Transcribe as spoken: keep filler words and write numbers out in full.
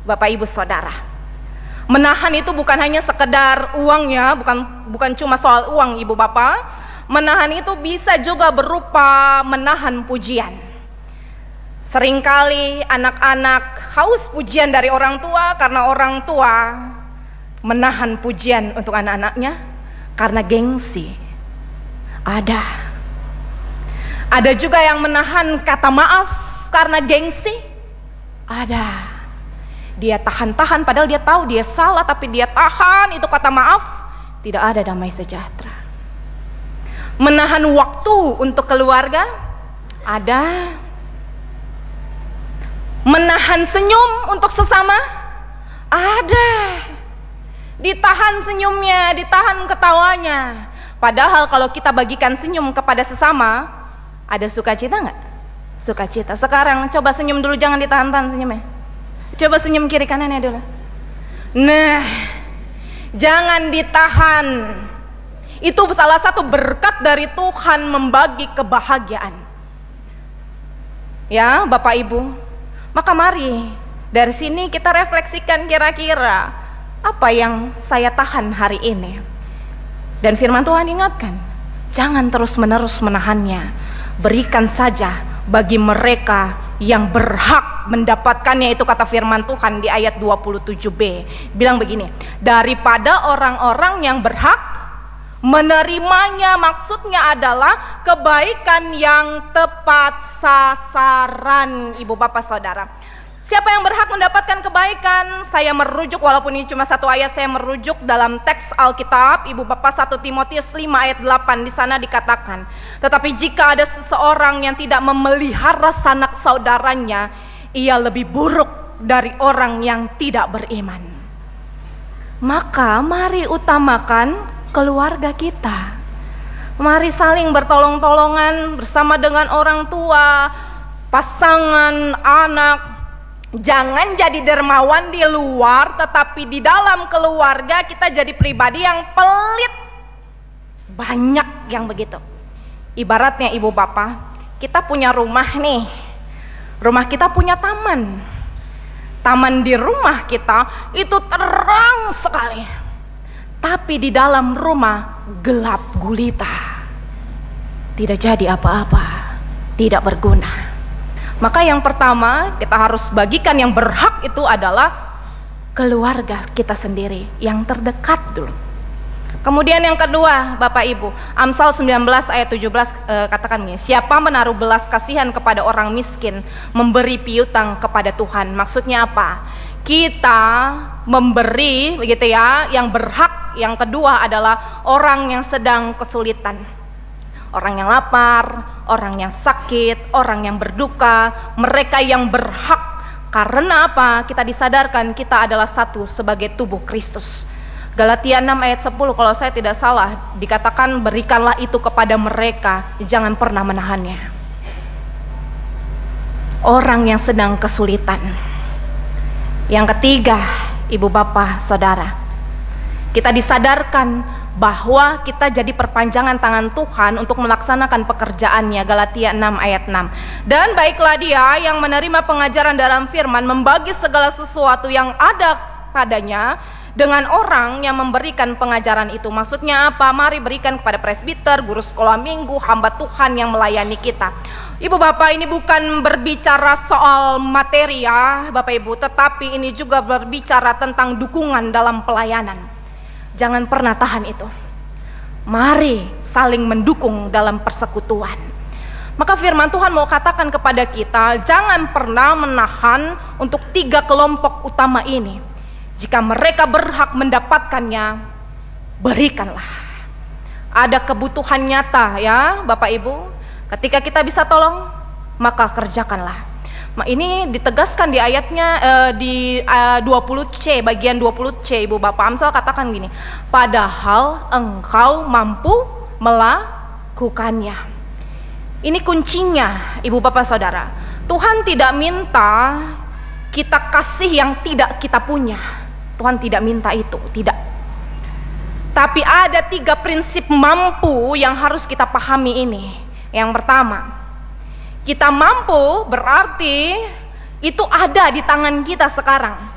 Bapak Ibu Saudara. Menahan itu bukan hanya sekedar uangnya, bukan bukan cuma soal uang Ibu Bapak. Menahan itu bisa juga berupa menahan pujian. Seringkali anak-anak haus pujian dari orang tua karena orang tua menahan pujian untuk anak-anaknya karena gengsi. Ada. Ada juga yang menahan kata maaf karena gengsi. Ada. Dia tahan-tahan padahal dia tahu dia salah, tapi dia tahan itu kata maaf. Tidak ada damai sejahtera. Menahan waktu untuk keluarga. Ada. Menahan senyum untuk sesama. Ada. Ditahan senyumnya, ditahan ketawanya. Padahal kalau kita bagikan senyum kepada sesama, ada sukacita nggak? Sukacita. Sekarang coba senyum dulu, jangan ditahan-tahan senyumnya. Coba senyum kiri kanannya dulu. Nah, jangan ditahan. Itu salah satu berkat dari Tuhan membagi kebahagiaan. Ya, Bapak Ibu. Maka mari dari sini kita refleksikan kira-kira apa yang saya tahan hari ini. Dan firman Tuhan ingatkan, jangan terus-menerus menahannya. Berikan saja bagi mereka yang berhak mendapatkannya. Itu kata firman Tuhan di ayat dua puluh tujuh b. Bilang begini, daripada orang-orang yang berhak menerimanya. Maksudnya adalah kebaikan yang tepat sasaran, Ibu Bapak Saudara. Siapa yang berhak mendapatkan kebaikan? Saya merujuk, walaupun ini cuma satu ayat, saya merujuk dalam teks Alkitab, Ibu Bapak, satu Timotius lima ayat delapan. Di sana dikatakan, tetapi jika ada seseorang yang tidak memelihara sanak saudaranya, ia lebih buruk dari orang yang tidak beriman. Maka mari utamakan keluarga kita. Mari saling bertolong-tolongan bersama dengan orang tua, pasangan, anak. Jangan jadi dermawan di luar, tetapi di dalam keluarga kita jadi pribadi yang pelit. Banyak yang begitu. Ibaratnya Ibu Bapak, kita punya rumah nih. Rumah kita punya taman. Taman di rumah kita itu terang sekali. Tapi di dalam rumah gelap gulita. Tidak jadi apa-apa, tidak berguna. Maka yang pertama kita harus bagikan yang berhak itu adalah keluarga kita sendiri, yang terdekat dulu. Kemudian yang kedua, Bapak Ibu, Amsal sembilan belas ayat tujuh belas eh, katakan ini, siapa menaruh belas kasihan kepada orang miskin, memberi piutang kepada Tuhan. Maksudnya apa? Kita memberi, begitu ya, yang berhak. Yang kedua adalah orang yang sedang kesulitan, orang yang lapar, orang yang sakit, orang yang berduka, mereka yang berhak. Karena apa? Kita disadarkan kita adalah satu sebagai tubuh Kristus. Galatia enam ayat sepuluh kalau saya tidak salah dikatakan, berikanlah itu kepada mereka, jangan pernah menahannya. Orang yang sedang kesulitan. Yang ketiga, Ibu Bapak Saudara, kita disadarkan bahwa kita jadi perpanjangan tangan Tuhan untuk melaksanakan pekerjaannya. Galatia enam ayat enam. Dan baiklah dia yang menerima pengajaran dalam firman, membagi segala sesuatu yang ada padanya dengan orang yang memberikan pengajaran itu. Maksudnya apa? Mari berikan kepada presbiter, guru sekolah minggu, hamba Tuhan yang melayani kita. Ibu Bapak, ini bukan berbicara soal materi ya Bapak Ibu, tetapi ini juga berbicara tentang dukungan dalam pelayanan. Jangan pernah tahan itu. Mari saling mendukung dalam persekutuan. Maka firman Tuhan mau katakan kepada kita, jangan pernah menahan untuk tiga kelompok utama ini. Jika mereka berhak mendapatkannya, berikanlah. Ada kebutuhan nyata ya Bapak Ibu, ketika kita bisa tolong, maka kerjakanlah. Ini ditegaskan di ayatnya eh, di eh, dua puluh C, bagian dua puluh C Ibu Bapak. Amsal katakan gini, padahal engkau mampu melakukannya. Ini kuncinya Ibu Bapak Saudara. Tuhan tidak minta kita kasih yang tidak kita punya. Tuhan tidak minta itu, tidak. Tapi ada tiga prinsip mampu yang harus kita pahami ini. Yang pertama, kita mampu berarti itu ada di tangan kita sekarang.